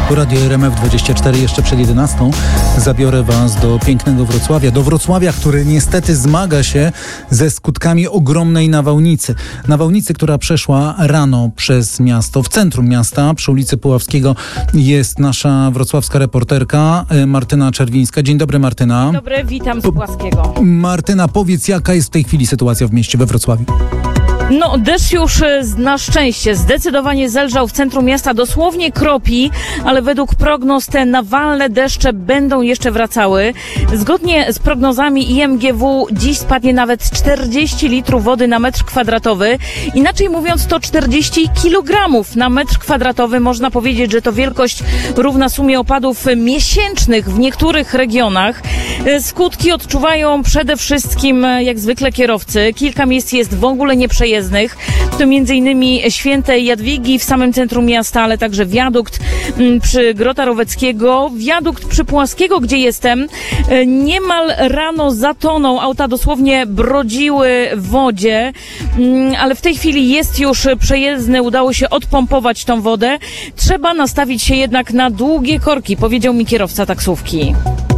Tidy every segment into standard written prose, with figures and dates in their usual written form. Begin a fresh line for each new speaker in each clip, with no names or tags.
Tu Radio RMF24 jeszcze przed 11. Zabiorę Was do pięknego Wrocławia. Do Wrocławia, który niestety zmaga się ze skutkami ogromnej nawałnicy. Nawałnicy, która przeszła rano przez miasto. W centrum miasta, przy ulicy Puławskiego, jest nasza wrocławska reporterka Martyna Czerwińska. Dzień dobry, Martyna.
Dzień dobry, witam z Puławskiego.
Martyna, powiedz, jaka jest w tej chwili sytuacja w mieście, we Wrocławiu?
No, deszcz już na szczęście zdecydowanie zelżał w centrum miasta, dosłownie kropi, ale według prognoz te nawalne deszcze będą jeszcze wracały. Zgodnie z prognozami IMGW dziś spadnie nawet 40 litrów wody na metr kwadratowy. Inaczej mówiąc, to 40 kilogramów na metr kwadratowy. Można powiedzieć, że to wielkość równa sumie opadów miesięcznych w niektórych regionach. Skutki odczuwają przede wszystkim, jak zwykle, kierowcy. Kilka miejsc jest w ogóle nieprzejezdnych. To m.in. Świętej Jadwigi w samym centrum miasta, ale także wiadukt przy Grota Roweckiego, wiadukt przy Puławskiego, gdzie jestem. Niemal rano zatonął, auta dosłownie brodziły w wodzie, ale w tej chwili jest już przejezdny, udało się odpompować tą wodę. Trzeba nastawić się jednak na długie korki, powiedział mi kierowca taksówki.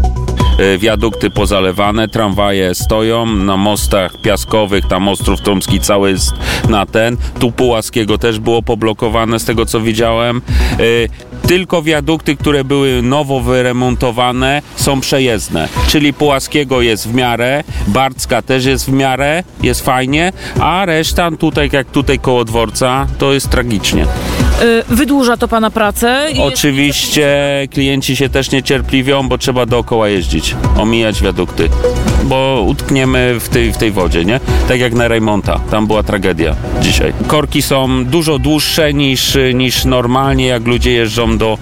Wiadukty pozalewane, tramwaje stoją na mostach piaskowych, tam Ostrów Trumski cały jest na ten. Tu Puławskiego też było poblokowane z tego, co widziałem. Tylko wiadukty, które były nowo wyremontowane, są przejezdne. Czyli Puławskiego jest w miarę, Barcka też jest w miarę, jest fajnie, a reszta tutaj, jak tutaj koło dworca, to jest tragicznie.
Wydłuża to pana pracę?
Oczywiście klienci się też niecierpliwią, bo trzeba dookoła jeździć, omijać wiadukty, bo utkniemy w tej wodzie, nie? Tak jak na Rejmonta, tam była tragedia dzisiaj. Korki są dużo dłuższe niż normalnie, jak ludzie jeżdżą do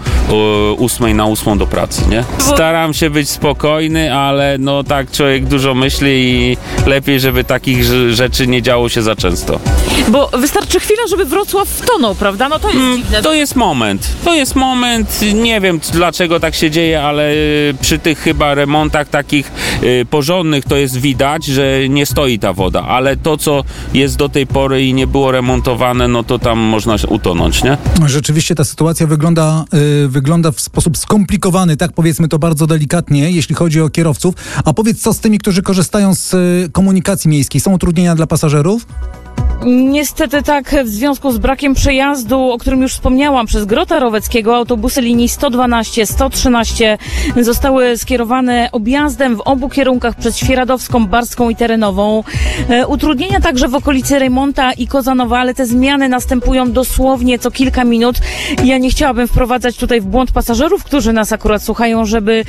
8 na 8 do pracy, nie? Staram się być spokojny, ale no tak człowiek dużo myśli i lepiej, żeby takich rzeczy nie działo się za często.
Bo wystarczy chwila, żeby Wrocław wtonął, prawda? No to jest dziwne.
To jest moment, nie wiem dlaczego tak się dzieje, ale przy tych chyba remontach takich porządnych to jest widać, że nie stoi ta woda, ale to co jest do tej pory i nie było remontowane, no to tam można utonąć, nie?
Rzeczywiście ta sytuacja wygląda w sposób skomplikowany, tak powiedzmy to bardzo delikatnie, jeśli chodzi o kierowców. A powiedz, co z tymi, którzy korzystają z komunikacji miejskiej? Są utrudnienia dla pasażerów?
Niestety tak, w związku z brakiem przejazdu, o którym już wspomniałam, przez Grota Roweckiego, autobusy linii 112, 113 zostały skierowane objazdem w obu kierunkach przez Świeradowską, Barską i Terenową. Utrudnienia także w okolicy Rejmonta i Kozanowa, ale te zmiany następują dosłownie co kilka minut. Ja nie chciałabym wprowadzać tutaj w błąd pasażerów, którzy nas akurat słuchają, żeby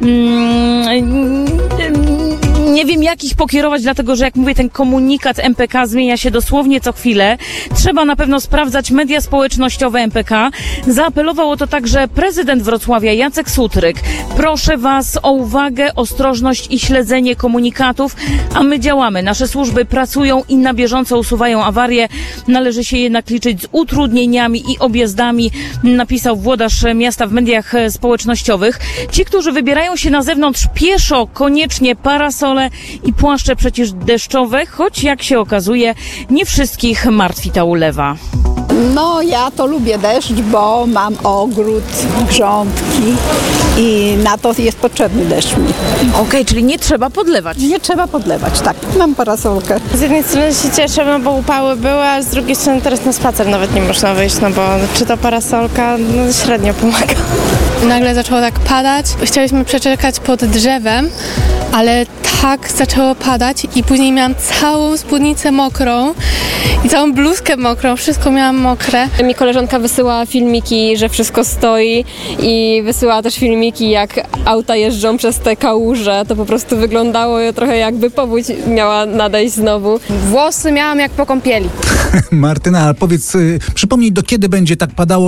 nie wiem jak ich pokierować, dlatego że jak mówię, ten komunikat MPK zmienia się dosłownie co chwilę. Trzeba na pewno sprawdzać media społecznościowe MPK. Zaapelował o to także prezydent Wrocławia Jacek Sutryk. Proszę Was o uwagę, ostrożność i śledzenie komunikatów, a my działamy. Nasze służby pracują i na bieżąco usuwają awarie. Należy się jednak liczyć z utrudnieniami i objazdami, napisał włodarz miasta w mediach społecznościowych. Ci, którzy wybierają się na zewnątrz pieszo, koniecznie parasole i płaszcze przeciwdeszczowe, choć jak się okazuje, nie wszystkich martwi ta ulewa.
No ja to lubię deszcz, bo mam ogród, grządki i na to jest potrzebny deszcz mi.
Okej, czyli nie trzeba podlewać.
Nie trzeba podlewać, tak. Mam parasolkę.
Z jednej strony się cieszę, no bo upały były, a z drugiej strony teraz na spacer nawet nie można wyjść, no bo czy to parasolka, no średnio pomaga.
Nagle zaczęło tak padać. Chcieliśmy przeczekać pod drzewem, ale tak zaczęło padać i później miałam całą spódnicę mokrą i całą bluzkę mokrą, wszystko miałam mokre.
Mi koleżanka wysyła filmiki, że wszystko stoi i wysyła też filmiki, jak auta jeżdżą przez te kałuże. To po prostu wyglądało trochę jakby powódź miała nadejść znowu.
Włosy miałam jak po kąpieli.
Martyna, powiedz, przypomnij, do kiedy będzie tak padało,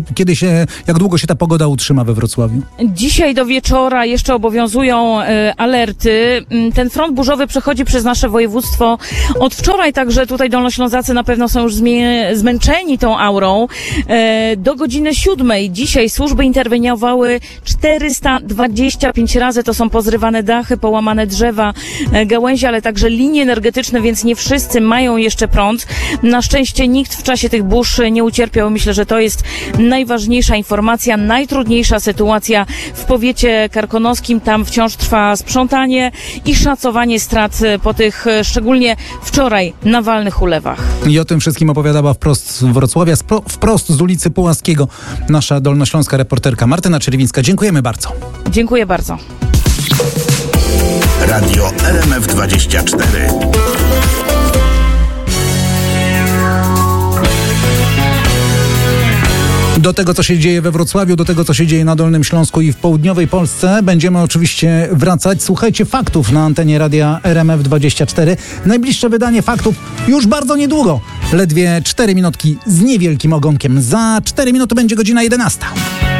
jak długo się ta pogoda utrzyma we Wrocławiu?
Dzisiaj do wieczora jeszcze obowiązują alerty. Ten front burzowy przechodzi przez nasze województwo od wczoraj, także tutaj dolnoślązacy na pewno są już zmęczeni tą aurą. Do godziny 7 dzisiaj służby interweniowały 425 razy. To są pozrywane dachy, połamane drzewa, gałęzie, ale także linie energetyczne, więc nie wszyscy mają jeszcze prąd. Na szczęście nikt w czasie tych burz nie ucierpiał. Myślę, że to jest najważniejsza informacja, najtrudniejsza sytuacja w powiecie karkonoskim. Tam wciąż trwa sprzątanie i szacowanie strat po tych szczególnie wczoraj nawalnych ulewach.
I o tym wszystkim opowiadała wprost z Wrocławia, wprost z ulicy Pułaskiego, nasza dolnośląska reporterka Martyna Czerwińska. Dziękujemy bardzo.
Dziękuję bardzo.
Radio RMF24.
Do tego, co się dzieje we Wrocławiu, do tego, co się dzieje na Dolnym Śląsku i w południowej Polsce będziemy oczywiście wracać. Słuchajcie faktów na antenie radia RMF24. Najbliższe wydanie faktów już bardzo niedługo. Ledwie 4 minutki z niewielkim ogonkiem. Za 4 minuty będzie godzina 11.